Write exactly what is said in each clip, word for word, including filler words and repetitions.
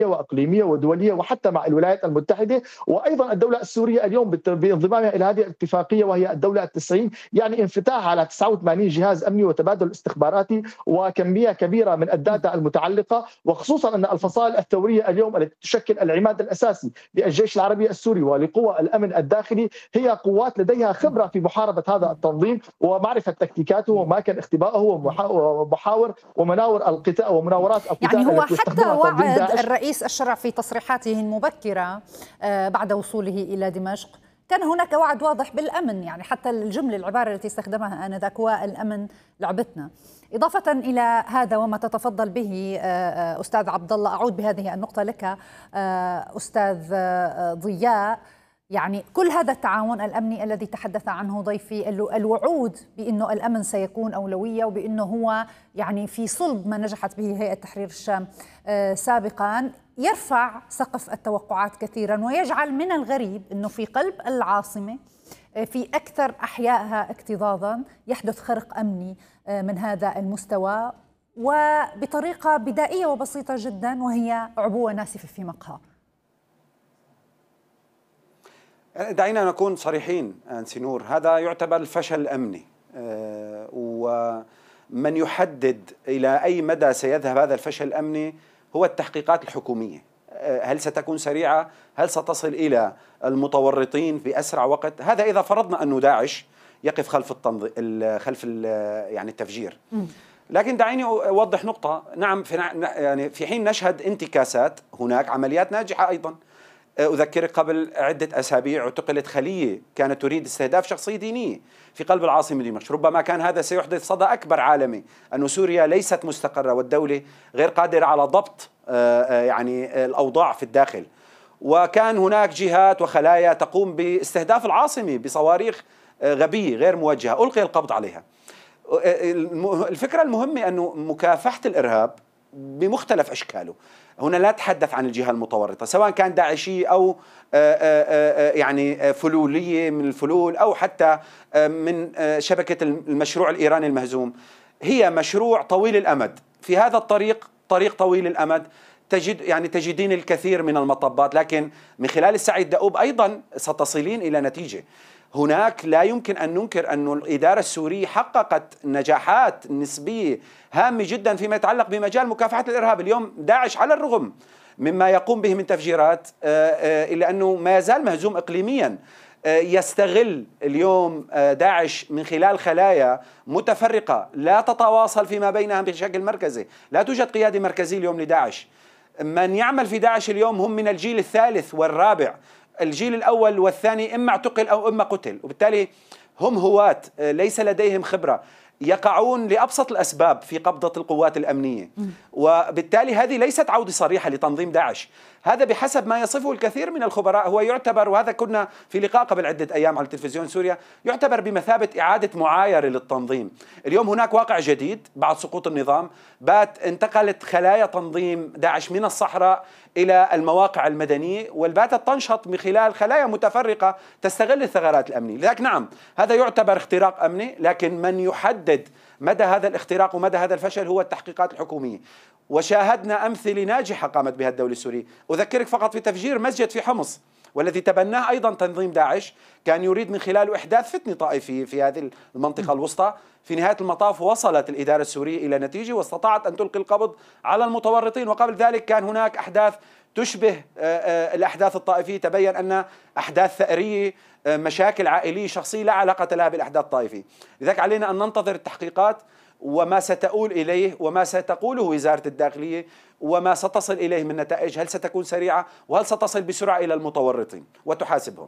واقليميه ودوليه وحتى مع الولايات المتحده، وايضا الدوله السوريه اليوم بانضمامها الى هذه الاتفاقيه وهي الدوله التسعين، يعني انفتاح على تسعة وثمانين جهاز امني وتبادل استخباراتي وكميه كبيره من الداتا المتعلقه، وخصوصا ان الفصائل الثوريه اليوم التي تشكل العماد الاساسي للجيش العربي السوري ولقوى الامن الداخلي هي قوات لديها خبره في محاربه هذا التنظيم ومعرفه تكتيكاته واماكن اختبائه ومحاور ومناور القتال ومناورات القتال يعني هو التي حتى يستخدمها تنظيم وعد داعش. الرئيس الشرع في تصريحاته المبكرة بعد وصوله إلى دمشق كان هناك وعد واضح بالأمن، يعني حتى الجملة العبارة التي استخدمها آنذاك والأمن لعبتنا. إضافة إلى هذا وما تتفضل به أستاذ عبد الله، أعود بهذه النقطة لك أستاذ ضياء، يعني كل هذا التعاون الأمني الذي تحدث عنه ضيفي، الوعود بأنه الأمن سيكون أولوية وبأنه هو يعني في صلب ما نجحت به هيئة تحرير الشام سابقا، يرفع سقف التوقعات كثيرا ويجعل من الغريب أنه في قلب العاصمة في أكثر أحيائها اكتظاظا يحدث خرق أمني من هذا المستوى وبطريقة بدائية وبسيطة جدا، وهي عبوة ناسفة في مقهى. دعينا نكون صريحين أنسي نور، هذا يعتبر الفشل الأمني، ومن يحدد إلى أي مدى سيذهب هذا الفشل الأمني هو التحقيقات الحكومية. هل ستكون سريعة؟ هل ستصل إلى المتورطين في أسرع وقت؟ هذا إذا فرضنا أنه داعش يقف خلف التنظ... خلف ال... يعني التفجير. لكن دعيني أوضح نقطة. نعم، في يعني في حين نشهد انتكاسات هناك عمليات ناجحة أيضا. أذكرك قبل عدة أسابيع اعتقلت خلية كانت تريد استهداف شخصية دينية في قلب العاصمة دمشق. ربما كان هذا سيحدث صدى أكبر عالمي، أن سوريا ليست مستقرة والدولة غير قادرة على ضبط يعني الأوضاع في الداخل، وكان هناك جهات وخلايا تقوم باستهداف العاصمة بصواريخ غبية غير موجهة ألقي القبض عليها. الفكرة المهمة أنه مكافحة الإرهاب بمختلف أشكاله، هنا لا أتحدث عن الجهة المتورطة سواء كان داعشية أو يعني فلولية من الفلول أو حتى من شبكة المشروع الإيراني المهزوم، هي مشروع طويل الأمد. في هذا الطريق طريق طويل الأمد تجد يعني تجدين الكثير من المطبات، لكن من خلال السعي الدؤوب أيضا ستصلين إلى نتيجة. هناك لا يمكن أن ننكر أن الإدارة السورية حققت نجاحات نسبية هامة جدا فيما يتعلق بمجال مكافحة الإرهاب. اليوم داعش على الرغم مما يقوم به من تفجيرات إلا أنه ما يزال مهزوم إقليميا. يستغل اليوم داعش من خلال خلايا متفرقة لا تتواصل فيما بينها بشكل مركزي، لا توجد قيادة مركزية اليوم لداعش. من يعمل في داعش اليوم هم من الجيل الثالث والرابع، الجيل الأول والثاني إما اعتقل أو إما قتل، وبالتالي هم هواة ليس لديهم خبرة، يقعون لأبسط الأسباب في قبضة القوات الأمنية، وبالتالي هذه ليست عودة صريحة لتنظيم داعش. هذا بحسب ما يصفه الكثير من الخبراء هو يعتبر، وهذا كنا في لقاء قبل عدة أيام على تلفزيون سوريا، يعتبر بمثابة إعادة معايرة للتنظيم. اليوم هناك واقع جديد بعد سقوط النظام، بات انتقلت خلايا تنظيم داعش من الصحراء إلى المواقع المدنية، والباتت تنشط من خلال خلايا متفرقة تستغل الثغرات الأمنية. لذلك نعم هذا يعتبر اختراق أمني، لكن من يحدد مدى هذا الاختراق ومدى هذا الفشل هو التحقيقات الحكومية. وشاهدنا أمثلة ناجحة قامت بها الدولة السورية. أذكرك فقط في تفجير مسجد في حمص والذي تبناه أيضا تنظيم داعش، كان يريد من خلاله إحداث فتنة طائفية في هذه المنطقة الوسطى. في نهاية المطاف وصلت الإدارة السورية إلى نتيجة واستطاعت أن تلقي القبض على المتورطين. وقبل ذلك كان هناك أحداث تشبه الأحداث الطائفية، تبين أن أحداث ثأرية، مشاكل عائلية شخصية لا علاقة لها بالأحداث الطائفية. لذلك علينا أن ننتظر التحقيقات وما ستؤول إليه وما ستقوله وزارة الداخلية وما ستصل إليه من نتائج، هل ستكون سريعة وهل ستصل بسرعة إلى المتورطين وتحاسبهم.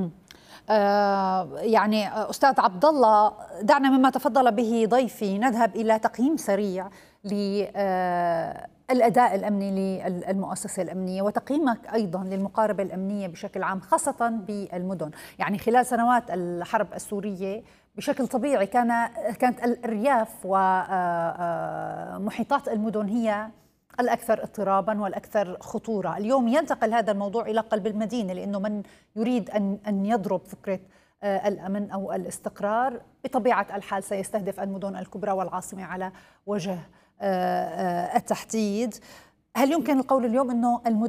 آه يعني أستاذ عبد الله، دعنا مما تفضل به ضيفي نذهب إلى تقييم سريع للأداء الأمني للمؤسسة الأمنية وتقييمك أيضا للمقاربة الأمنية بشكل عام خاصة بالمدن. يعني خلال سنوات الحرب السورية بشكل طبيعي كان كانت الأرياف ومحيطات المدن هي الأكثر اضطرابا والأكثر خطورة. اليوم ينتقل هذا الموضوع إلى قلب المدينة، لأنه من يريد أن أن يضرب فكرة الأمن أو الاستقرار بطبيعة الحال سيستهدف المدن الكبرى والعاصمة على وجه التحديد. هل يمكن القول اليوم أنه المدن